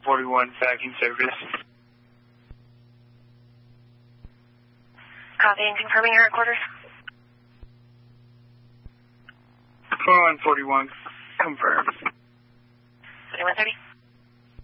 41 backing service. Copy and confirming your headquarters. 41, confirmed. 2130.